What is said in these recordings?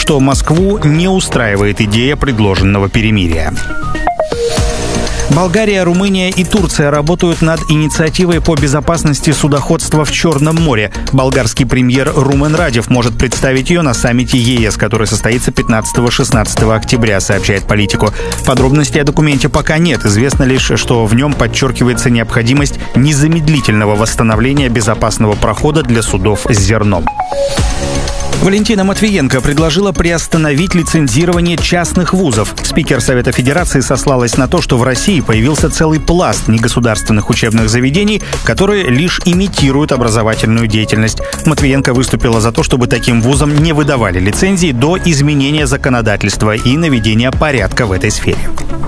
что Москву не устраивает идея предложенного перемирия. Болгария, Румыния и Турция работают над инициативой по безопасности судоходства в Черном море. Болгарский премьер Румен Радев может представить ее на саммите ЕС, который состоится 15-16 октября, сообщает Политико. Подробностей о документе пока нет. Известно лишь, что в нем подчеркивается необходимость незамедлительного восстановления безопасного прохода для судов с зерном. Валентина Матвиенко предложила приостановить лицензирование частных вузов. Спикер Совета Федерации сослалась на то, что в России появился целый пласт негосударственных учебных заведений, которые лишь имитируют образовательную деятельность. Матвиенко выступила за то, чтобы таким вузам не выдавали лицензии до изменения законодательства и наведения порядка в этой сфере.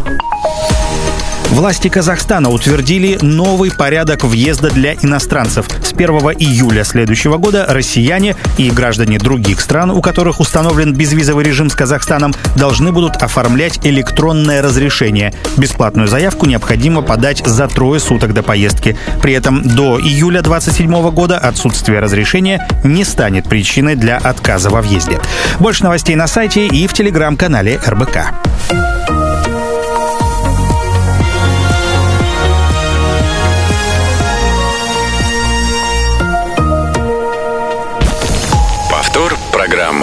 Власти Казахстана утвердили новый порядок въезда для иностранцев. С 1 июля следующего года россияне и граждане других стран, у которых установлен безвизовый режим с Казахстаном, должны будут оформлять электронное разрешение. Бесплатную заявку необходимо подать за 3 суток до поездки. При этом до июля 2027 года отсутствие разрешения не станет причиной для отказа во въезде. Больше новостей на сайте и в телеграм-канале РБК. Программы.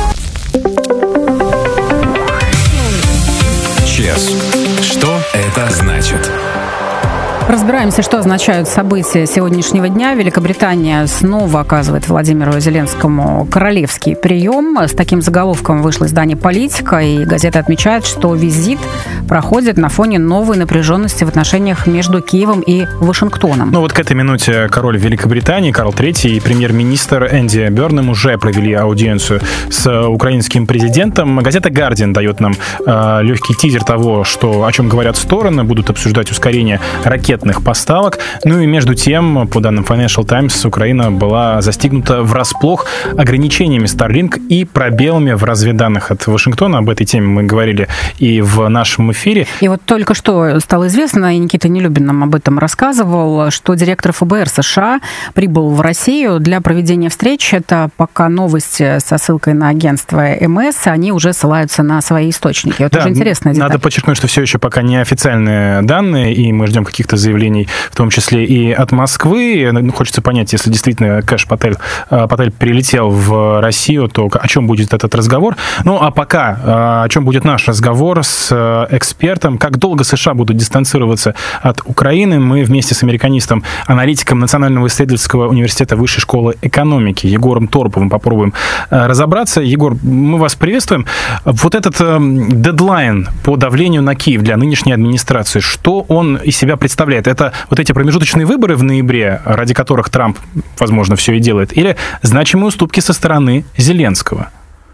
ЧЕС. Что это значит? Разбираемся, что означают события сегодняшнего дня. Великобритания снова оказывает Владимиру Зеленскому королевский прием. С таким заголовком вышло издание «Политика», и газета отмечает, что визит проходит на фоне новой напряженности в отношениях между Киевом и Вашингтоном. Ну вот к этой минуте король Великобритании Карл III и премьер-министр Энди Бернем уже провели аудиенцию с украинским президентом. Газета «Гардиан» дает нам легкий тизер того, о чем говорят стороны. Будут обсуждать ускорение ракетных поставок. Ну и между тем, по данным Financial Times, Украина была застигнута врасплох ограничениями Starlink и пробелами в разведданных от Вашингтона. Об этой теме мы говорили и в нашем эфире. И вот только что стало известно, и Никита Нелюбин нам об этом рассказывал, что директор ФБР США прибыл в Россию для проведения встреч. Это пока новости со ссылкой на агентство МС, они уже ссылаются на свои источники. Это уже интересная деталь. Надо подчеркнуть, что все еще пока не официальные данные, и мы ждем каких-то заявлений, в том числе и от Москвы. Хочется понять, если действительно Кэш Патель прилетел в Россию, то о чем будет этот разговор. Ну, а пока, о чем будет наш разговор с экспертом, как долго США будут дистанцироваться от Украины, мы вместе с американистом, аналитиком Национального исследовательского университета Высшей школы экономики Егором Тороповым попробуем разобраться. Егор, мы вас приветствуем. Вот этот дедлайн по давлению на Киев для нынешней администрации, что он из себя представляет? Это вот эти промежуточные выборы в ноябре, ради которых Трамп, возможно, все и делает, или значимые уступки со стороны Зеленского?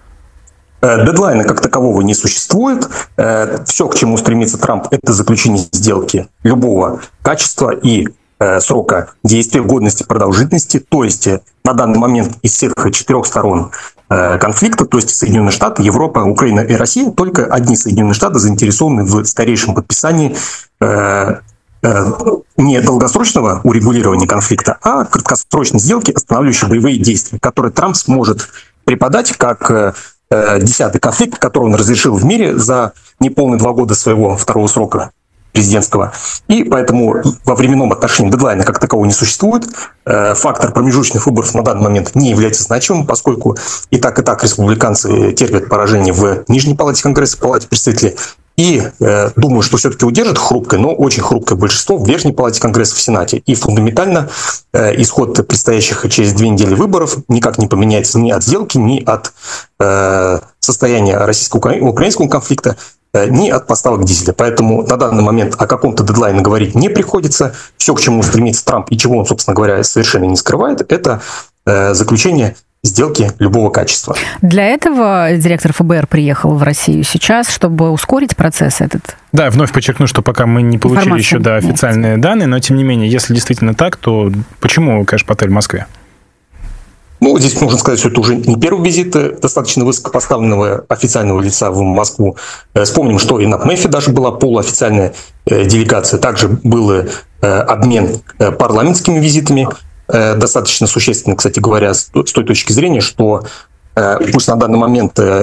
Дедлайна как такового не существует. Все, к чему стремится Трамп, это заключение сделки любого качества и срока действия, годности, продолжительности. То есть на данный момент из всех 4 сторон конфликта, то есть Соединенные Штаты, Европа, Украина и Россия, только одни Соединенные Штаты заинтересованы в скорейшем подписании не долгосрочного урегулирования конфликта, а краткосрочной сделки, останавливающей боевые действия, которые Трамп сможет преподать как 10-й конфликт, который он разрешил в мире за неполные 2 года своего второго срока президентского. И поэтому во временном отношении дедлайна как такового не существует. Фактор промежуточных выборов на данный момент не является значимым, поскольку и так республиканцы терпят поражение в Нижней палате Конгресса, палате представителей. И думаю, что все-таки удержит хрупкое, но очень хрупкое большинство в Верхней палате Конгресса, в Сенате. И фундаментально исход предстоящих через 2 недели выборов никак не поменяется ни от сделки, ни от состояния российско-украинского конфликта, ни от поставок дизеля. Поэтому на данный момент о каком-то дедлайне говорить не приходится. Все, к чему стремится Трамп и чего он, собственно говоря, совершенно не скрывает, это заключение сделки любого качества. Для этого директор ФБР приехал в Россию сейчас, чтобы ускорить процесс этот. Да, вновь подчеркну, что пока мы не получили еще официальные данные, но тем не менее, если действительно так, то почему Кэш Патель в Москве? Ну, здесь нужно сказать, что это уже не первый визит достаточно высокопоставленного официального лица в Москву. Вспомним, что и на ПМЭФе даже была полуофициальная делегация. Также был обмен парламентскими визитами, достаточно существенно, кстати говоря, с той точки зрения, что пусть на данный момент